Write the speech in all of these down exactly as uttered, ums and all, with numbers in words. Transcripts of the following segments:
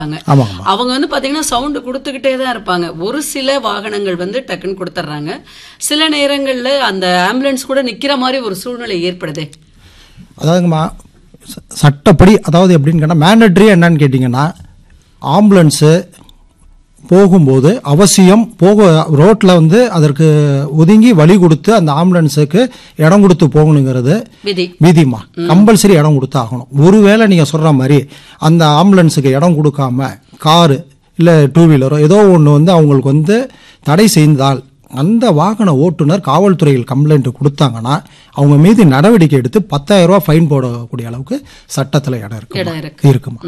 அவங்க வந்து பாத்தீங்கன்னா சவுண்ட் கொடுத்துக்கிட்டே தான் இருப்பாங்க. ஒரு சில வாகனங்கள் வந்து டக்குன்னு கொடுத்துட்றாங்க. சில நேரங்கள்ல அந்த ஆம்புலன்ஸ் கூட நிக்கிற மாதிரி ஒரு சூழ்நிலை ஏற்படுதே. அதாவதுமா சட்டப்படி, அதாவது எப்படின்னு கேட்டால் மேண்டட்ரி என்னன்னு கேட்டிங்கன்னா, ஆம்புலன்ஸு போகும்போது அவசியம் போக ரோட்டில் வந்து அதற்கு ஒதுங்கி வழி கொடுத்து அந்த ஆம்புலன்ஸுக்கு இடம் கொடுத்து போகணுங்கிறது விதிமா. கம்பல்சரி இடம் கொடுத்து ஆகணும். ஒருவேளை நீங்கள் சொல்கிற மாதிரி அந்த ஆம்புலன்ஸுக்கு இடம் கொடுக்காம காரு இல்லை டூ வீலரோ ஏதோ ஒன்று வந்து அவங்களுக்கு வந்து தடை செய்தால் அந்த வாகன ஓட்டுநர் காவல்துறையில் கம்ப்ளைண்ட் கொடுத்தாங்கன்னா அவங்க மீது நடவடிக்கை எடுத்து பத்தாயிரம் ரூபாய் ஃபைன் போடக்கூடிய அளவுக்கு சட்டத்தில் இடம் இருக்கு இருக்குமா.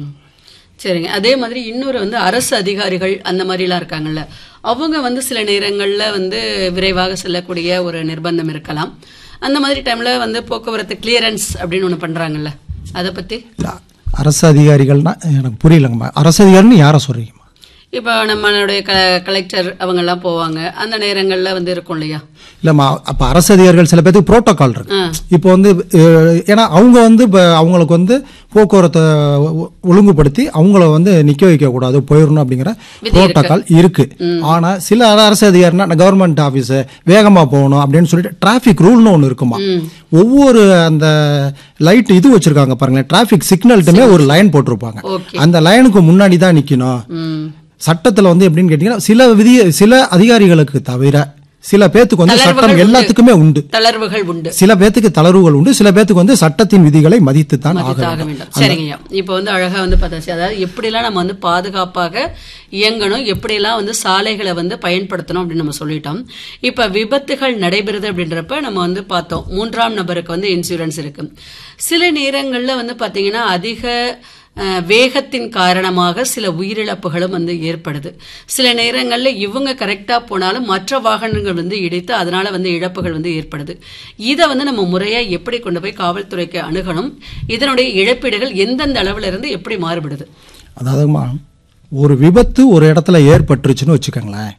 சரிங்க. அதே மாதிரி இன்னொரு வந்து அரசு அதிகாரிகள் அந்த மாதிரிலாம் இருக்காங்கல்ல, அவங்க வந்து சில நேரங்களில் வந்து விரைவாக செல்லக்கூடிய ஒரு நிர்பந்தம் இருக்கலாம். அந்த மாதிரி டைம்ல வந்து போக்குவரத்து கிளியரன்ஸ் அப்படின்னு ஒன்று பண்றாங்கல்ல, அதை பத்தி. அரசு அதிகாரிகள்னா எனக்கு புரியலங்கம்மா. அரசு அதிகாரின்னு யாரை சொல்றீங்கம்மா? இப்போ நம்மளுடைய க கலெக்டர் அவங்கெல்லாம் போவாங்க, அந்த நேரங்களில் வந்து இருக்கும் இல்லையா? இல்லைம்மா, அப்போ அரசு அதிகாரிகள் சில பேருக்கு புரோட்டோகால் இருக்கு. இப்போ வந்து ஏன்னா அவங்க வந்து இப்போ அவங்களுக்கு வந்து போக்குவரத்தை ஒழுங்குபடுத்தி அவங்கள வந்து நிற்க வைக்கக்கூடாது, போயிடணும் அப்படிங்கிற புரோட்டோகால் இருக்கு. ஆனால் சில அரசு அதிகாரினா கவர்மெண்ட் ஆஃபீஸு வேகமாக போகணும் அப்படின்னு சொல்லிட்டு டிராஃபிக் ரூல்னு ஒன்று இருக்குமா. ஒவ்வொரு அந்த லைட் இது வச்சிருக்காங்க பாருங்களேன், டிராஃபிக் சிக்னல்ட்டுமே ஒரு லைன் போட்டிருப்பாங்க. அந்த லைனுக்கு முன்னாடி தான் நிற்கணும். சட்டத்தில் வந்து எப்படின்னு கேட்டீங்கன்னா சில விதி சில அதிகாரிகளுக்கு தவிர சில பேத்துக்கு வந்து சட்டம் எல்லாத்துக்குமே உண்டு, தளர்வுகள் உண்டு. சில பேத்துக்கு தளர்வுகள் உண்டு, சில பேத்துக்கு வந்து சட்டத்தின் விதிகளை மதித்து தான் ஆக வேண்டும். சரிங்க. இப்போ வந்து அழகா வந்து பார்த்தாச்சு, அதாவது எப்படிலாம் நம்ம வந்து பாதுகாப்பாக இயங்கணும், எப்படிலாம் வந்து சாலைகளை வந்து பயன்படுத்தணும் அப்படின்னு நம்ம சொல்லிட்டோம். இப்ப விபத்துகள் நடைபெறுது அப்படின்றப்ப நம்ம வந்து பார்த்தோம் மூன்றாம் நபருக்கு வந்து இன்சூரன்ஸ் இருக்கு. சில நேரங்கள்ல வந்து பாத்தீங்கன்னா அதிக வேகத்தின் காரணமாக சில உயிரிழப்புகளும் வந்து ஏற்படுது. சில நேரங்களில் இவங்க கரெக்டா போனாலும் மற்ற வாகனங்கள் வந்து இடித்து அதனால வந்து இழப்புகள் வந்து ஏற்படுது. இதை வந்து நம்ம முறையா எப்படி கொண்டு போய் காவல்துறைக்கு அணுகணும்? இதனுடைய இழப்பீடுகள் எந்தெந்த அளவுல இருந்து எப்படி மாறுபடுது? அதாவதுமா, ஒரு விபத்து ஒரு இடத்துல ஏற்பட்டுருச்சுன்னு வச்சுக்கோங்களேன்,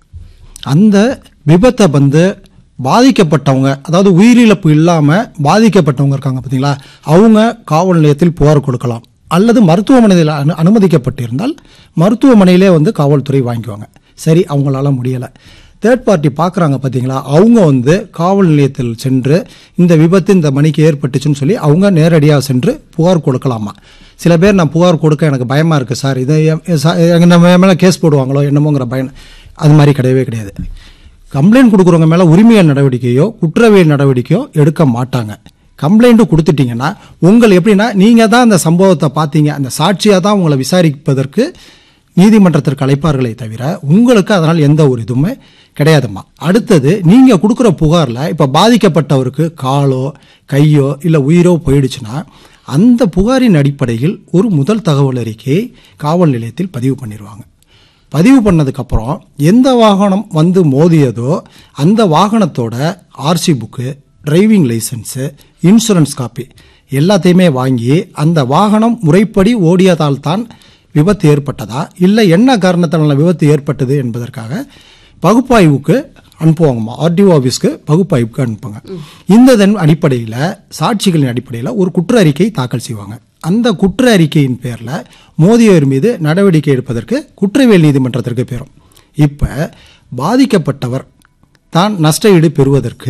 அந்த விபத்தை வந்து பாதிக்கப்பட்டவங்க, அதாவது உயிரிழப்பு இல்லாம பாதிக்கப்பட்டவங்க இருக்காங்க பார்த்தீங்களா, அவங்க காவல் நிலையத்தில் புகார் கொடுக்கலாம். அல்லது மருத்துவமனையில் அனு அனுமதிக்கப்பட்டிருந்தால் மருத்துவமனையிலே வந்து காவல்துறை வாங்கிக்குவாங்க. சரி, அவங்களால முடியலை, தேர்ட் பார்ட்டி பார்க்குறாங்க பார்த்தீங்களா, அவங்க வந்து காவல் நிலையத்தில் சென்று இந்த விபத்து இந்த மணிக்கு ஏற்பட்டுச்சுன்னு சொல்லி அவங்க நேரடியாக சென்று புகார் கொடுக்கலாமா. சில பேர் நான் புகார் கொடுக்க எனக்கு பயமாக இருக்குது சார், இதை நம்ம மேலே கேஸ் போடுவாங்களோ என்னமோங்கிற பயம். அது மாதிரி கிடையவே கிடையாது. கம்ப்ளைண்ட் கொடுக்குறவங்க மேலே உரிமையல் நடவடிக்கையோ குற்றவியல் நடவடிக்கையோ எடுக்க மாட்டாங்க. கம்ப்ளைண்ட் கொடுத்துட்டீங்கன்னா உங்கள் எப்படின்னா நீங்கள் தான் அந்த சம்பவத்தை பார்த்தீங்க, அந்த சாட்சியாக தான் உங்களை விசாரிப்பதற்கு நீதிமன்றத்திற்கு அழைப்பார்களே தவிர உங்களுக்கு அதனால் எந்த ஒரு இதுவுமே கிடையாதுமா. அடுத்தது, நீங்கள் கொடுக்குற புகாரில் இப்போ பாதிக்கப்பட்டவருக்கு காலோ கையோ இல்லை உயிரோ போயிடுச்சுன்னா அந்த புகாரின் அடிப்படையில் ஒரு முதல் தகவல் அறிக்கையை காவல் நிலையத்தில் பதிவு பண்ணிடுவாங்க. பதிவு பண்ணதுக்கப்புறம் எந்த வாகனம் வந்து மோதியதோ அந்த வாகனத்தோட RC book, driving licence, insurance copy எல்லாத்தையுமே வாங்கி அந்த வாகனம் முறைப்படி ஓடியதால் தான் விபத்து ஏற்பட்டதா இல்லை என்ன காரணத்தினால விபத்து ஏற்பட்டது என்பதற்காக பகுப்பாய்வுக்கு அனுப்புவாங்கம்மா. ஆர்டிஓ ஆஃபீஸ்க்கு பகுப்பாய்வுக்கு அனுப்புவாங்க. இந்த அடிப்படையில் சாட்சிகளின் அடிப்படையில் ஒரு குற்ற அறிக்கை தாக்கல் செய்வாங்க. அந்த குற்ற அறிக்கையின் பேரில் மோதியோர் மீது நடவடிக்கை எடுப்பதற்கு குற்றவியல் நீதிமன்றத்திற்கு பெறும். இப்போ பாதிக்கப்பட்டவர் தான் நஷ்டஈடு பெறுவதற்கு,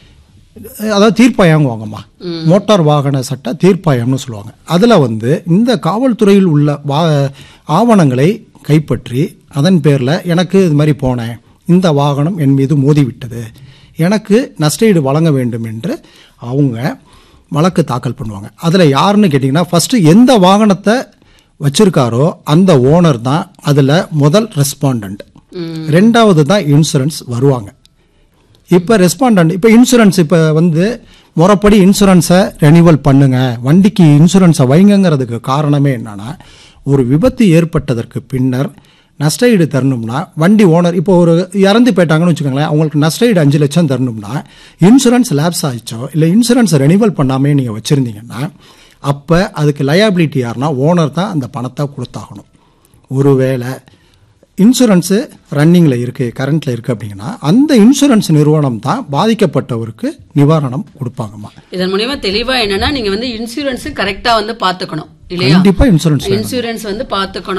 அதாவது தீர்ப்பாயம் வாங்கம்மா, மோட்டார் வாகன சட்ட தீர்ப்பாயம்னு சொல்லுவாங்க. அதில் வந்து இந்த காவல்துறையில் உள்ள வா ஆவணங்களை கைப்பற்றி அதன் பேரில் எனக்கு இது மாதிரி போனேன், இந்த வாகனம் என் மீது மோதிவிட்டது, எனக்கு நஷ்டஈடு வழங்க வேண்டும் என்று அவங்க வழக்கு தாக்கல் பண்ணுவாங்க. அதில் யாருன்னு கேட்டிங்கன்னா, ஃபஸ்ட்டு எந்த வாகனத்தை வச்சிருக்காரோ அந்த ஓனர் தான் அதில் முதல் ரெஸ்பாண்டன்ட். ரெண்டாவது தான் இன்சூரன்ஸ் வருவாங்க. இப்போ ரெஸ்பாண்டன்ட், இப்போ இன்சூரன்ஸ் இப்போ வந்து முறைப்படி இன்சூரன்ஸை ரெனியூவல் பண்ணுங்க, வண்டிக்கு இன்சூரன்ஸை வைங்கிறதுக்கு காரணமே என்னன்னா, ஒரு விபத்து ஏற்பட்டதற்கு பின்னர் நஷ்டஈடு தரணும்னா வண்டி ஓனர் இப்போ ஒரு இறந்து போயிட்டாங்கன்னு வச்சுக்கோங்களேன், அவங்களுக்கு நஷ்டஈடு அஞ்சு லட்சம் தரணும்னா இன்சூரன்ஸ் லேப்ஸ் ஆயிடுச்சோ இல்லை இன்சூரன்ஸை ரெனியூவல் பண்ணாமே நீங்கள் வச்சுருந்தீங்கன்னா அப்போ அதுக்கு லயபிலிட்டி யாருன்னா ஓனர் தான் அந்த பணத்தை கொடுத்தாகணும். ஒருவேளை இன்சூரன்ஸ் ரன்னிங்ல இருக்கு, கரண்ட்ல இருக்கு அப்படின்னா அந்த இன்சூரன்ஸ் நிறுவனம் தான் பாதிக்கப்பட்டவருக்கு நிவாரணம் கொடுப்பாங்கம்மா. இதன் மூலியமா தெளிவா என்னன்னா நீங்க வந்து இன்சூரன்ஸ் கரெக்டா வந்து பாத்துக்கணும் இல்லையா? கண்டிப்பா இன்சூரன்ஸ் இன்சூரன்ஸ் வந்து பாத்துக்கணும்.